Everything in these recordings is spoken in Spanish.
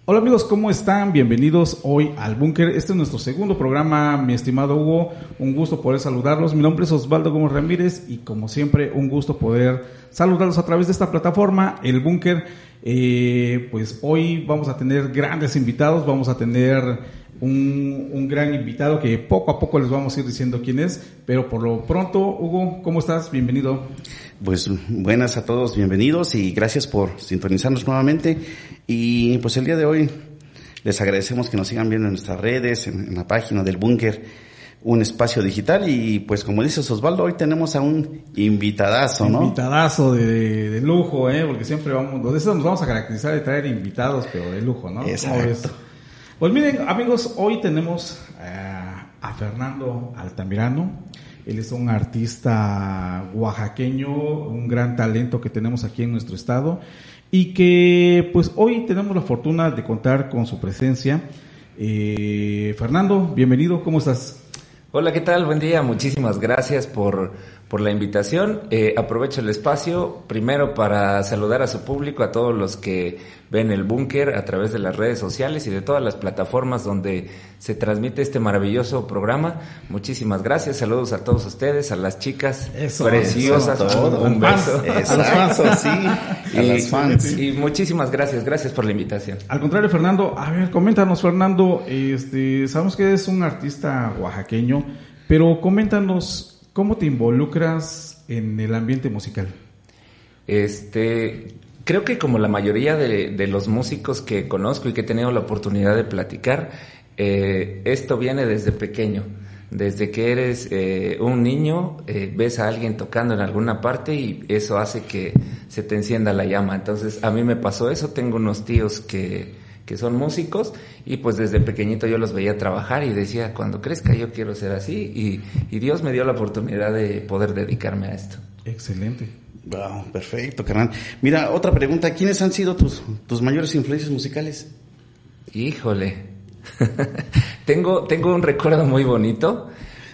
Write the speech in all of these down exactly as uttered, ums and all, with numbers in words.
Hola amigos, ¿cómo están? Bienvenidos hoy al Búnker. Este es nuestro segundo programa, mi estimado Hugo. Un gusto poder saludarlos. Mi nombre es Osvaldo Gómez Ramírez y como siempre un gusto poder saludarlos a través de esta plataforma, el Búnker. Eh, pues hoy vamos a tener grandes invitados, vamos a tener un, un gran invitado que poco a poco les vamos a ir diciendo quién es, pero por lo pronto, Hugo, ¿cómo estás? Bienvenido. Pues buenas a todos, bienvenidos y gracias por sintonizarnos nuevamente. Y pues el día de hoy les agradecemos que nos sigan viendo en nuestras redes, en, en la página del Búnker, un espacio digital. Y pues como dices Osvaldo, hoy tenemos a un invitadazo, ¿no? Invitadazo de, de lujo, ¿eh? Porque siempre vamos, de eso nos vamos a caracterizar de traer invitados, pero de lujo, ¿no? Exacto. Pues miren amigos, hoy tenemos uh, a Fernando Altamirano. Él es un artista oaxaqueño, un gran talento que tenemos aquí en nuestro estado y que pues hoy tenemos la fortuna de contar con su presencia. Eh, Fernando, bienvenido, ¿cómo estás? Hola, ¿qué tal? Buen día, muchísimas gracias por, por la invitación. Eh, aprovecho el espacio primero para saludar a su público, a todos los que ven el Búnker a través de las redes sociales y de todas las plataformas donde se transmite este maravilloso programa. Muchísimas gracias, saludos a todos ustedes, a las chicas eso, preciosas, eso, todo. un beso. Exacto, a los fans, sí, a y, las fans. Y muchísimas gracias, gracias por la invitación. Al contrario, Fernando, a ver, coméntanos, Fernando, este, sabemos que eres un artista oaxaqueño, pero coméntanos, ¿cómo te involucras en el ambiente musical? Este, creo que como la mayoría de, de los músicos que conozco y que he tenido la oportunidad de platicar, eh, esto viene desde pequeño. Desde que eres eh, un niño, eh, ves a alguien tocando en alguna parte y eso hace que se te encienda la llama. Entonces, a mí me pasó eso. Tengo unos tíos que... que son músicos, y pues desde pequeñito yo los veía trabajar y decía, cuando crezca yo quiero ser así, y, y Dios me dio la oportunidad de poder dedicarme a esto. Excelente. Wow, perfecto, carnal. Mira, otra pregunta, ¿quiénes han sido tus, tus mayores influencias musicales? Híjole, tengo, tengo un recuerdo muy bonito,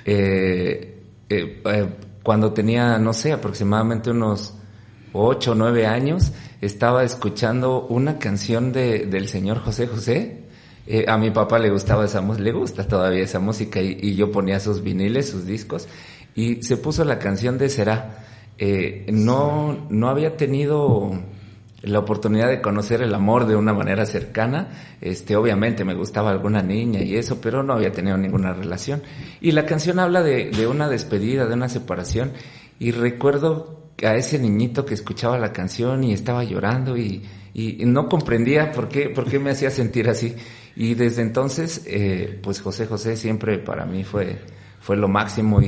eh, eh, eh, cuando tenía, no sé, aproximadamente unos ocho o nueve años, estaba escuchando una canción de del señor José José. Eh, a mi papá le gustaba esa música, le gusta todavía esa música, y, y yo ponía sus viniles, sus discos, y se puso la canción de Será. Eh, no, no había tenido la oportunidad de conocer el amor de una manera cercana. Este, obviamente me gustaba alguna niña y eso, pero no había tenido ninguna relación. Y la canción habla de, de una despedida, de una separación, y recuerdo a ese niñito que escuchaba la canción y estaba llorando y, y, y no comprendía por qué, por qué me hacía sentir así. Y desde entonces, eh, pues José José siempre para mí fue, fue lo máximo, y,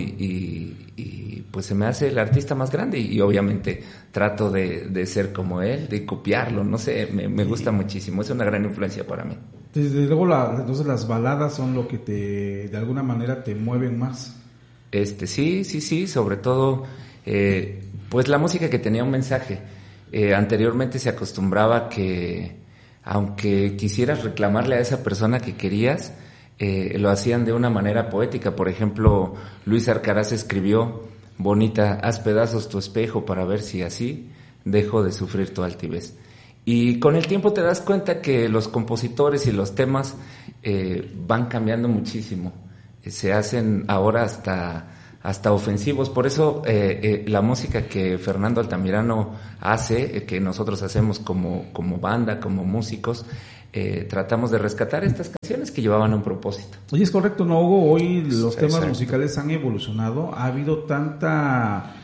y, y pues se me hace el artista más grande, y, y obviamente trato de, de ser como él, de copiarlo, no sé, me, me gusta muchísimo, es una gran influencia para mí. Desde luego, la, entonces las baladas son lo que te, de alguna manera te mueven más. Este, sí, sí, sí, sobre todo, eh, pues la música que tenía un mensaje. Eh, anteriormente se acostumbraba que, aunque quisieras reclamarle a esa persona que querías, eh, lo hacían de una manera poética. Por ejemplo, Luis Arcaraz escribió, bonita, haz pedazos tu espejo para ver si así dejo de sufrir tu altivez. Y con el tiempo te das cuenta que los compositores y los temas eh, van cambiando muchísimo. Eh, se hacen ahora hasta... hasta ofensivos. Por eso eh, eh, la música que Fernando Altamirano hace, eh, que nosotros hacemos como, como banda, como músicos, eh, tratamos de rescatar estas canciones que llevaban un propósito. Oye, es correcto, ¿no, Hugo? Hoy los Exacto. temas musicales han evolucionado, ha habido tanta...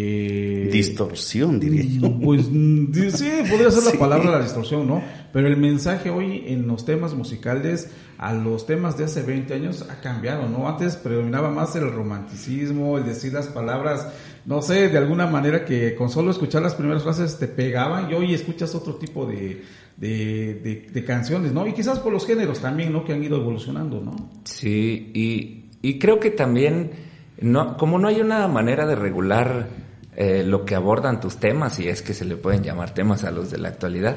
Eh, distorsión, diría yo. Pues sí, podría ser la Sí. palabra la distorsión, ¿no? Pero el mensaje hoy en los temas musicales a los temas de hace veinte años ha cambiado, ¿no? Antes predominaba más el romanticismo, el decir las palabras, no sé, de alguna manera que con solo escuchar las primeras frases te pegaban, y hoy escuchas otro tipo de, de, de, de canciones, ¿no? Y quizás por los géneros también, ¿no? Que han ido evolucionando, ¿no? Sí, y, y creo que también... No, como no hay una manera de regular eh, lo que abordan tus temas, y es que se le pueden llamar temas a los de la actualidad,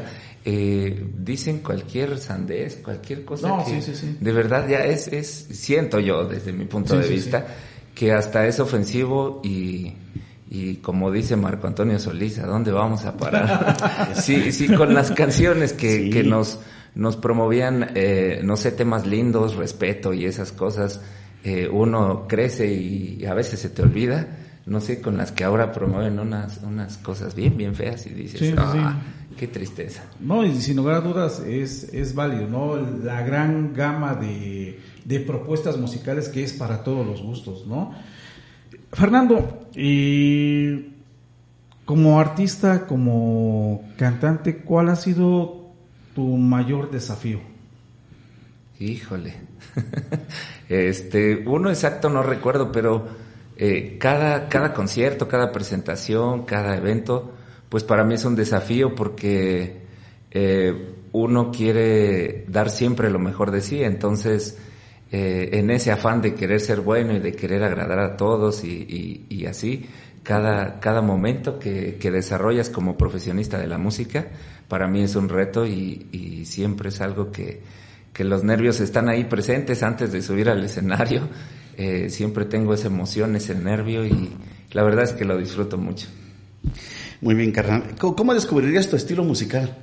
eh, dicen cualquier sandez, cualquier cosa no, que sí, sí, sí. de verdad ya es, es, siento yo desde mi punto sí, de sí, vista, sí. que hasta es ofensivo, y, y como dice Marco Antonio Solís, ¿a dónde vamos a parar? sí, sí, con las canciones que, sí. que nos, nos promovían, eh, no sé, temas lindos, respeto y esas cosas, eh, uno crece y a veces se te olvida, no sé, con las que ahora promueven unas, unas cosas bien, bien feas y dices, sí, ah, sí. qué tristeza. No, y sin lugar a dudas es, es válido, ¿no? La gran gama de, de propuestas musicales que es para todos los gustos, ¿no? Fernando, y como artista, como cantante, ¿cuál ha sido tu mayor desafío? Híjole, este, uno exacto no recuerdo, pero eh, cada, cada concierto, cada presentación, cada evento, pues para mí es un desafío porque eh, uno quiere dar siempre lo mejor de sí, entonces eh, en ese afán de querer ser bueno y de querer agradar a todos y, y, y así, cada, cada momento que, que desarrollas como profesionista de la música, para mí es un reto y, y siempre es algo que, que los nervios están ahí presentes antes de subir al escenario, eh, siempre tengo esa emoción, ese nervio y la verdad es que lo disfruto mucho. Muy bien, carnal. ¿Cómo, cómo descubrirías tu estilo musical?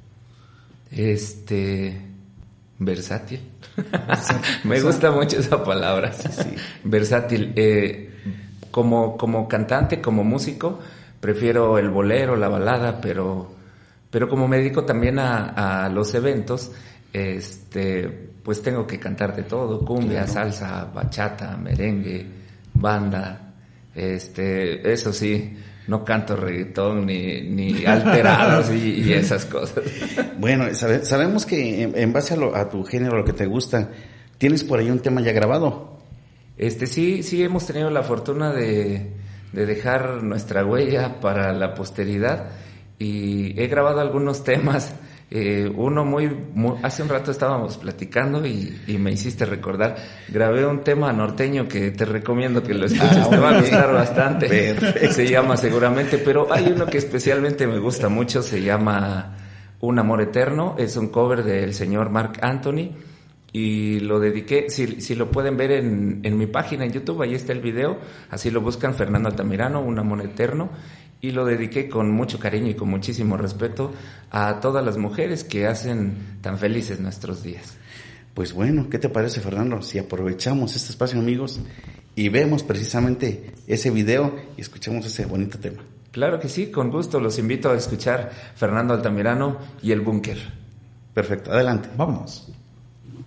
Este... versátil. Me gusta mucho esa palabra. Sí, sí. Versátil. Eh, como, como cantante, como músico, prefiero el bolero, la balada, pero, pero como me dedico también a, a los eventos, este, pues tengo que cantar de todo: cumbia, claro, salsa, bachata, merengue, banda, este, eso sí. No canto reggaetón ni, ni alterados y, y esas cosas. Bueno, sabe, sabemos que en, en base a, lo, a tu género, lo que te gusta, ¿tienes por ahí un tema ya grabado? Este sí, sí hemos tenido la fortuna de, de dejar nuestra huella para la posteridad y he grabado algunos temas. Eh, uno muy, muy, hace un rato estábamos platicando y, y me hiciste recordar, grabé un tema norteño que te recomiendo que lo escuches, ah, te va a gustar bastante. Perfecto. Se llama Seguramente, pero hay uno que especialmente me gusta mucho, se llama Un Amor Eterno, es un cover del señor Marc Anthony y lo dediqué, si, si lo pueden ver en, en mi página en YouTube, ahí está el video, así lo buscan, Fernando Altamirano, Un Amor Eterno. Y lo dediqué con mucho cariño y con muchísimo respeto a todas las mujeres que hacen tan felices nuestros días. Pues bueno, ¿qué te parece, Fernando? Si aprovechamos este espacio, amigos, y vemos precisamente ese video y escuchamos ese bonito tema. Claro que sí, con gusto. Los invito a escuchar Fernando Altamirano y El Búnker. Perfecto, adelante. Vámonos.